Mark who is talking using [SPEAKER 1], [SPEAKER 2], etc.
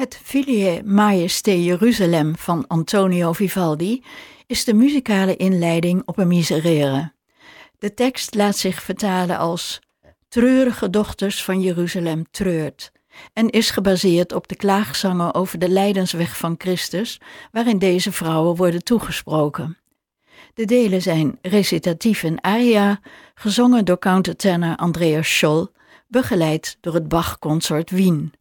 [SPEAKER 1] Het Filiae Majesté Jeruzalem van Antonio Vivaldi is de muzikale inleiding op een miserere. De tekst laat zich vertalen als treurige dochters van Jeruzalem treurt en is gebaseerd op de klaagzangen over de lijdensweg van Christus, waarin deze vrouwen worden toegesproken. De delen zijn recitatief en aria, gezongen door countertenor Andreas Scholl, begeleid door het Bach Consort Wien.